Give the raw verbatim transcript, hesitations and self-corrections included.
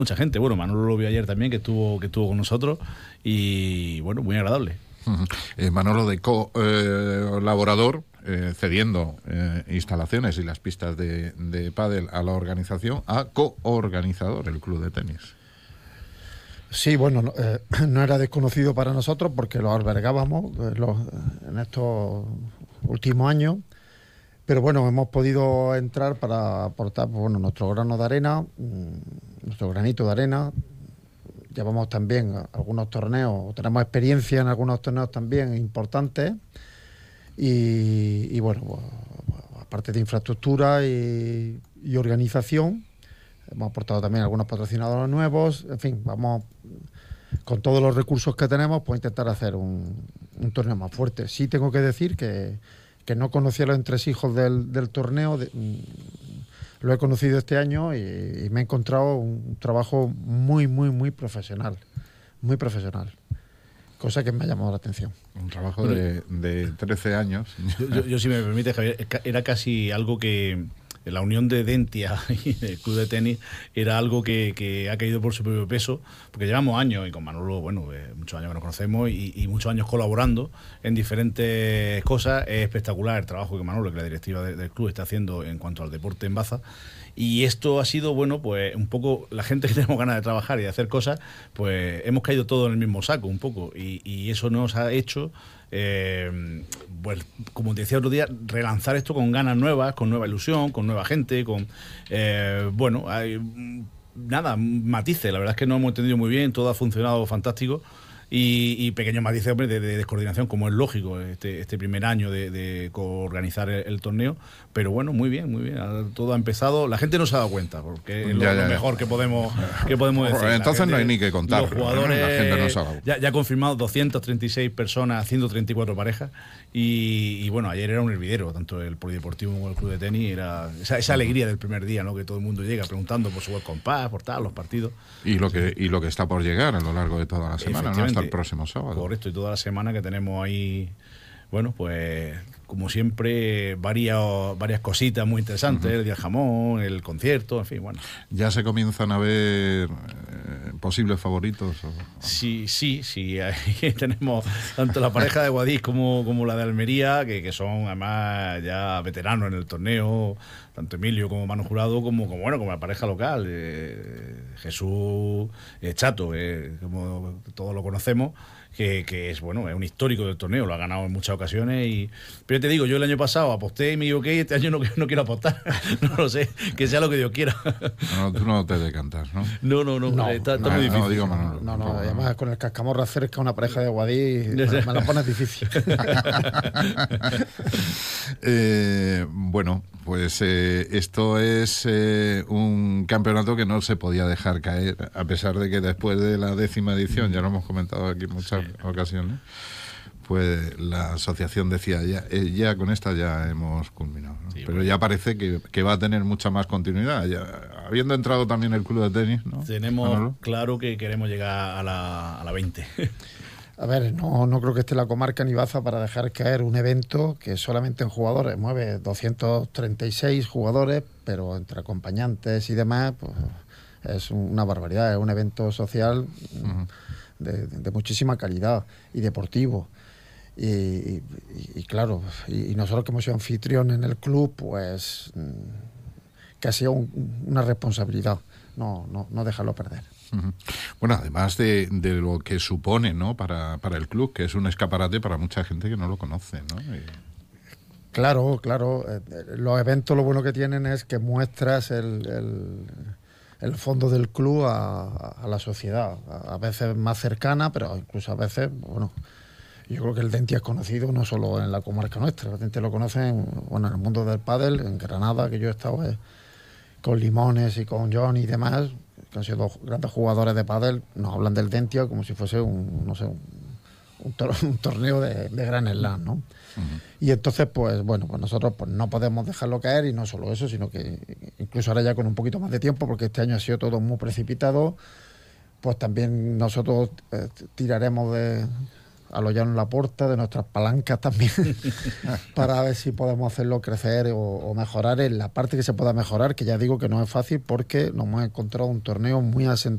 mucha gente. Bueno, Manolo lo vio ayer también, que estuvo, que estuvo con nosotros, y bueno, muy agradable. Uh-huh. Eh, Manolo de colaborador, eh, cediendo eh, instalaciones y las pistas de, de pádel a la organización, a coorganizador, el club de tenis. Sí, bueno, eh, no era desconocido para nosotros porque lo albergábamos eh, los, en estos últimos años, pero bueno, hemos podido entrar para aportar bueno, nuestro grano de arena, nuestro granito de arena. Llevamos también algunos torneos, tenemos experiencia en algunos torneos también importantes y, y bueno, pues, aparte de infraestructura y, y organización, hemos aportado también algunos patrocinadores nuevos. En fin, vamos con todos los recursos que tenemos, pues intentar hacer un, un torneo más fuerte. Sí tengo que decir que, que no conocía los entresijos del, del torneo, de, lo he conocido este año y, y me he encontrado un trabajo muy, muy, muy profesional, muy profesional. Cosa que me ha llamado la atención. Un trabajo de, de trece años. Yo, yo, yo si me permite, Javier, era casi algo que la unión de Dentia y el club de tenis era algo que, que ha caído por su propio peso, porque llevamos años, y con Manolo, bueno, eh, muchos años que nos conocemos y, y muchos años colaborando en diferentes cosas. Es espectacular el trabajo que Manolo, que la directiva de, del club está haciendo en cuanto al deporte en Baza. Y esto ha sido, bueno, pues un poco la gente que tenemos ganas de trabajar y de hacer cosas, pues hemos caído todos en el mismo saco un poco, y, y eso nos ha hecho, eh, pues como te decía otro día, relanzar esto con ganas nuevas, con nueva ilusión, con nueva gente, con, eh, bueno, hay nada, matices, la verdad es que no hemos entendido muy bien, todo ha funcionado fantástico. Y, y pequeños matices, hombre, de, de descoordinación, como es lógico, este, este primer año de, de coorganizar el, el torneo. Pero bueno, muy bien, muy bien. Todo ha empezado. La gente no se ha dado cuenta, porque es lo, ya, ya, lo mejor ya. que podemos, que podemos decir. Entonces gente, no hay ni que contar. Los jugadores, la gente no se ha dado. ya, ya ha confirmado doscientas treinta y seis personas, ciento treinta y cuatro parejas. Y, y bueno, ayer era un hervidero, tanto el polideportivo como el club de tenis. Era esa, esa alegría del primer día, ¿no? Que todo el mundo llega preguntando por su Welcome Pass, por tal, los partidos. Y lo que y lo que está por llegar a lo largo de toda la semana, ¿no? Hasta el próximo sábado. Correcto, y toda la semana que tenemos ahí, bueno, pues como siempre, varias, varias cositas muy interesantes, uh-huh. El día del jamón, el concierto, en fin, bueno. ¿Ya se comienzan a ver eh, posibles favoritos? O, o... Sí, sí, sí, ahí tenemos tanto la pareja de Guadix como, como la de Almería, que, que son además ya veteranos en el torneo, tanto Emilio como Manu Jurado, como, como bueno, como la pareja local, eh, Jesús eh, Chato, eh, como todos lo conocemos, que, que es bueno, es un histórico del torneo, lo ha ganado en muchas ocasiones. Y pero te digo, yo el año pasado aposté y me equivoqué, y este año no, no quiero apostar, no lo sé, que sea lo que Dios quiera. No, tú no te decantas, ¿no? No, no, no, no está, está no, muy difícil. No, digo, Manolo, no, no, no, además no. Con el cascamorra cerca una pareja de Guadix, me, me la pones difícil. eh, bueno, pues eh, esto es eh, un campeonato que no se podía dejar caer, a pesar de que después de la décima edición, ya lo hemos comentado aquí en muchas sí. ocasiones, pues la asociación decía, ya, eh, ya con esta ya hemos culminado, ¿no? Sí, pero bueno. Ya parece que, que va a tener mucha más continuidad, ya, habiendo entrado también el club de tenis, ¿no? Tenemos Manolo. Claro que queremos llegar a la, a la veinte. A ver, no, no creo que esté la comarca ni Baza para dejar caer un evento que solamente en jugadores mueve doscientos treinta y seis jugadores, pero entre acompañantes y demás, pues es una barbaridad, es un evento social uh-huh. de, de, de muchísima calidad y deportivo. Y, y, y claro, y, y nosotros que hemos sido anfitriones en el club, pues que ha sido un, una responsabilidad, no, no, no dejarlo perder. Uh-huh. Bueno, además de, de lo que supone, ¿no? para, para el club, que es un escaparate para mucha gente que no lo conoce, ¿no? Y... Claro, claro. Eh, los eventos lo bueno que tienen es que muestras el, el, el fondo del club a, a la sociedad, a, a veces más cercana, pero incluso a veces, bueno, yo creo que el Dentia es conocido no solo en la comarca nuestra, el Dentia lo conocen, bueno, en el mundo del pádel, en Granada, que yo he estado eh, con Limones y con John y demás, que han sido dos grandes jugadores de pádel, nos hablan del Dentia como si fuese un, no sé, un, un, tor- un torneo de, de Grand Slam, ¿no? Uh-huh. Y entonces, pues bueno, pues nosotros pues no podemos dejarlo caer, y no solo eso, sino que incluso ahora ya con un poquito más de tiempo, porque este año ha sido todo muy precipitado, pues también nosotros eh, tiraremos de a lo llano en la puerta, de nuestras palancas también, para ver si podemos hacerlo crecer o, o mejorar en la parte que se pueda mejorar, que ya digo que no es fácil porque nos hemos encontrado un torneo muy asentado